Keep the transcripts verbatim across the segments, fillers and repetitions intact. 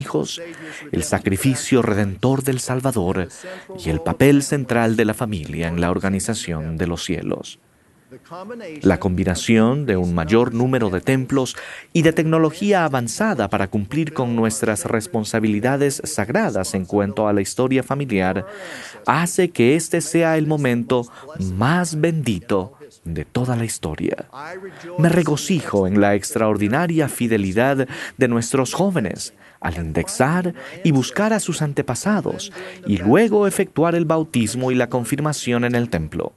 hijos, el sacrificio redentor del Salvador y el papel central de la familia en la organización de los cielos. La combinación de un mayor número de templos y de tecnología avanzada para cumplir con nuestras responsabilidades sagradas en cuanto a la historia familiar hace que este sea el momento más bendito de toda la historia. Me regocijo en la extraordinaria fidelidad de nuestros jóvenes al indexar y buscar a sus antepasados y luego efectuar el bautismo y la confirmación en el templo.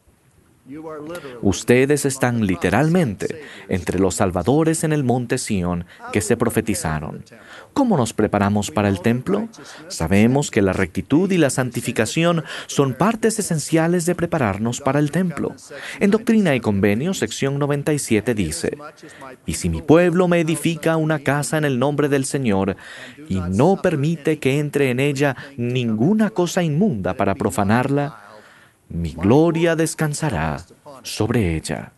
Ustedes están literalmente entre los salvadores en el monte Sión que se profetizaron. ¿Cómo nos preparamos para el templo? Sabemos que la rectitud y la santificación son partes esenciales de prepararnos para el templo. En Doctrina y Convenios, sección noventa y siete dice: «Y si mi pueblo me edifica una casa en el nombre del Señor, y no permite que entre en ella ninguna cosa inmunda para profanarla, mi gloria descansará sobre ella».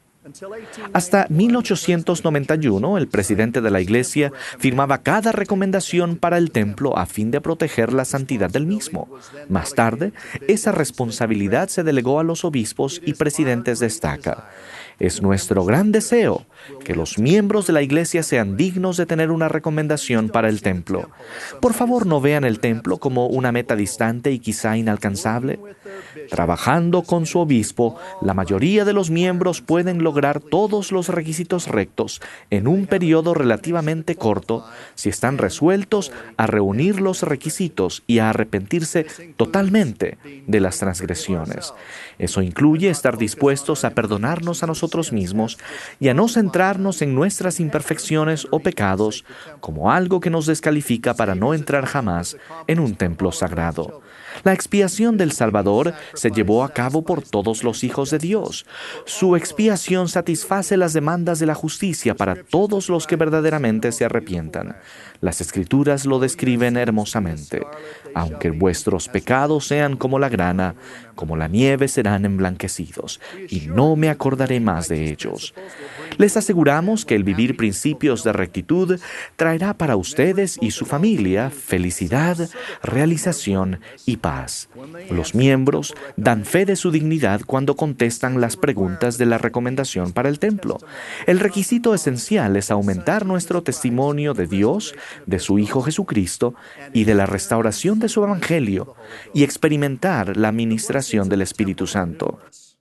Hasta mil ochocientos noventa y uno, el presidente de la Iglesia firmaba cada recomendación para el templo a fin de proteger la santidad del mismo. Más tarde, esa responsabilidad se delegó a los obispos y presidentes de estaca. Es nuestro gran deseo que los miembros de la Iglesia sean dignos de tener una recomendación para el templo. Por favor, no vean el templo como una meta distante y quizá inalcanzable. Trabajando con su obispo, la mayoría de los miembros pueden lograr todos los requisitos rectos en un periodo relativamente corto si están resueltos a reunir los requisitos y a arrepentirse totalmente de las transgresiones. Eso incluye estar dispuestos a perdonarnos a nosotros mismos y a no centrarnos en nuestras imperfecciones o pecados como algo que nos descalifica para no entrar jamás en un templo sagrado. La expiación del Salvador se llevó a cabo por todos los hijos de Dios. Su expiación satisface las demandas de la justicia para todos los que verdaderamente se arrepientan. Las Escrituras lo describen hermosamente. Aunque vuestros pecados sean como la grana, como la nieve serán emblanquecidos, y no me acordaré más de ellos. Les aseguramos que el vivir principios de rectitud traerá para ustedes y su familia felicidad, realización y paz. Los miembros dan fe de su dignidad cuando contestan las preguntas de la recomendación para el templo. El requisito esencial es aumentar nuestro testimonio de Dios, de su Hijo Jesucristo y de la restauración de su Evangelio y experimentar la ministración del Espíritu Santo.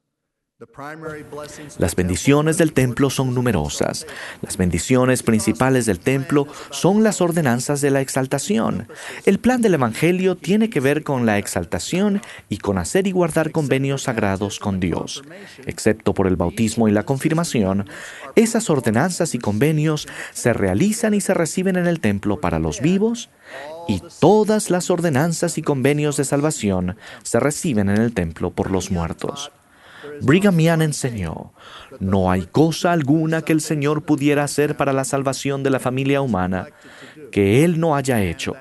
Las bendiciones del templo son numerosas. Las bendiciones principales del templo son las ordenanzas de la exaltación. El plan del Evangelio tiene que ver con la exaltación y con hacer y guardar convenios sagrados con Dios. Excepto por el bautismo y la confirmación, esas ordenanzas y convenios se realizan y se reciben en el templo para los vivos, y todas las ordenanzas y convenios de salvación se reciben en el templo por los muertos. Brigham Young enseñó: no hay cosa alguna que el Señor pudiera hacer para la salvación de la familia humana que Él no haya hecho.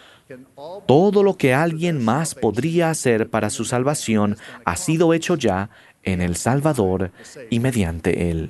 Todo lo que alguien más podría hacer para su salvación ha sido hecho ya en el Salvador y mediante Él.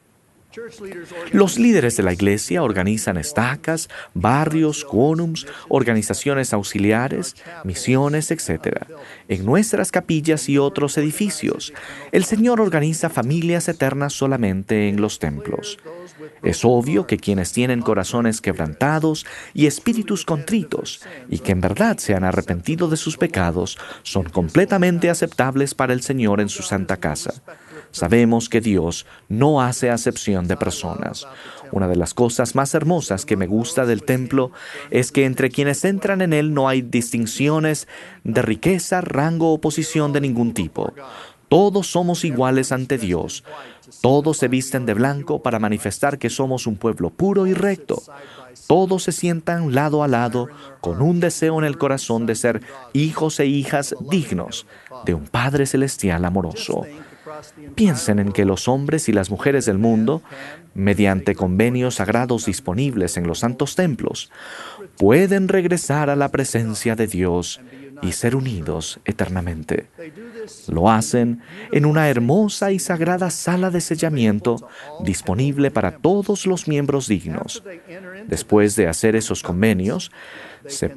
Los líderes de la Iglesia organizan estacas, barrios, quórums, organizaciones auxiliares, misiones, etcétera, en nuestras capillas y otros edificios. El Señor organiza familias eternas solamente en los templos. Es obvio que quienes tienen corazones quebrantados y espíritus contritos, y que en verdad se han arrepentido de sus pecados, son completamente aceptables para el Señor en su santa casa. Sabemos que Dios no hace acepción de personas. Una de las cosas más hermosas que me gusta del templo es que entre quienes entran en él no hay distinciones de riqueza, rango o posición de ningún tipo. Todos somos iguales ante Dios. Todos se visten de blanco para manifestar que somos un pueblo puro y recto. Todos se sientan lado a lado con un deseo en el corazón de ser hijos e hijas dignos de un Padre Celestial amoroso. Piensen en que los hombres y las mujeres del mundo, mediante convenios sagrados disponibles en los santos templos, pueden regresar a la presencia de Dios y ser unidos eternamente. Lo hacen en una hermosa y sagrada sala de sellamiento disponible para todos los miembros dignos. Después de hacer esos convenios, se